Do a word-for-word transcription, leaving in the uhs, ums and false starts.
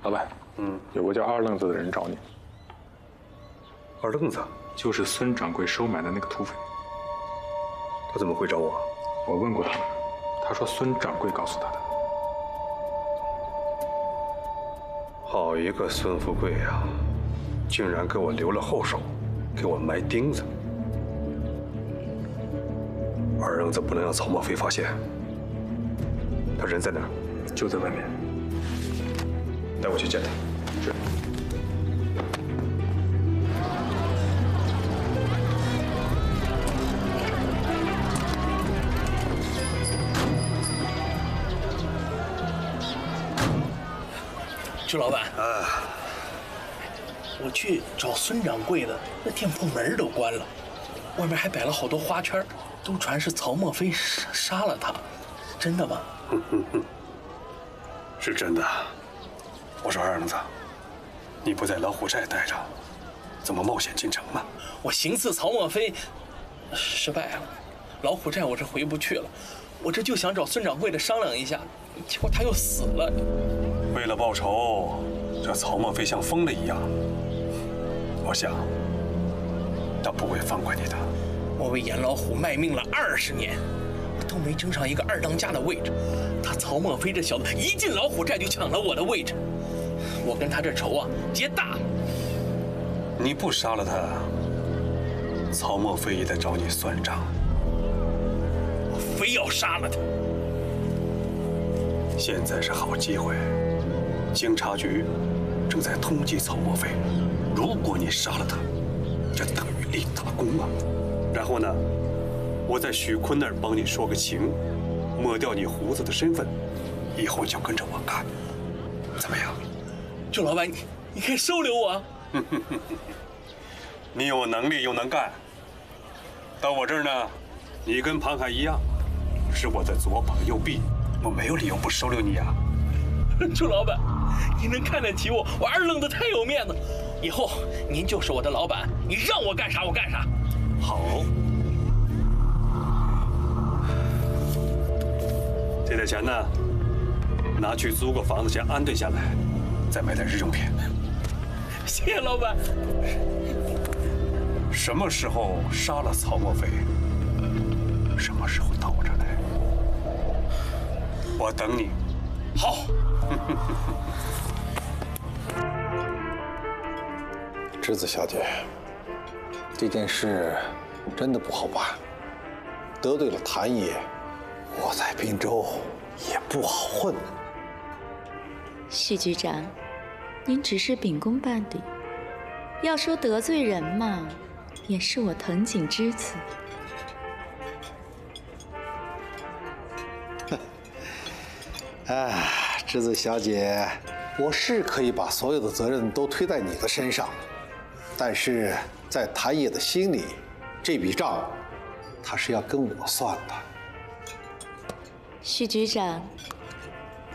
老板，嗯，有个叫二愣子的人找你。 二愣子就是孙掌柜收买的那个土匪。 他怎么会找我？ 我问过他了，他说孙掌柜告诉他的。 好一个孙富贵呀，竟然给我留了后手，给我埋钉子。二愣子不能让曹墨飞发现。他人在哪儿？ 就在外面。 带我去见他。 是。 周老板，啊，我去找孙掌柜的，那店铺门都关了，外面还摆了好多花圈，都传是曹墨飞杀杀了他，真的吗？ 哼哼哼，是真的。我说二愣子，你不在老虎寨待着，怎么冒险进城呢？ 我行刺曹墨飞失败了，老虎寨我是回不去了，我这就想找孙掌柜的商量一下，结果他又死了。 为了报仇，这曹墨飞像疯了一样。我想，他不会放过你的。 我为严老虎卖命了二十年，我都没争上一个二当家的位置。他曹墨飞这小子一进老虎寨就抢了我的位置，我跟他这仇啊结大了。 你不杀了他，曹墨飞也得找你算账。 我非要杀了他。 现在是好机会。警察局正在通缉曹墨飞，如果你杀了他，这等于立大功啊！然后呢，我在许坤那儿帮你说个情，抹掉你胡子的身份，以后就跟着我干，怎么样？ 周老板，你你可以收留我。 你有能力又能干，到我这儿呢，你跟庞海一样，是我的左膀右臂，我没有理由不收留你啊！ 周老板，您能看得起我，我二愣子太有面子。以后您就是我的老板，你让我干啥我干啥。 好，这点钱呢，拿去租个房子先安顿下来，再买点日用品。 谢谢老板。 什么时候杀了曹墨飞，什么时候到我这儿来，我等你。 好。 栀子小姐，这件事真的不好办，得罪了谭爷，我在滨州也不好混。 许局长，您只是秉公办理，要说得罪人嘛，也是我藤井之子。 哎，栀子小姐，我是可以把所有的责任都推在你的身上，但是在谭爷的心里，这笔账他是要跟我算的。 许局长，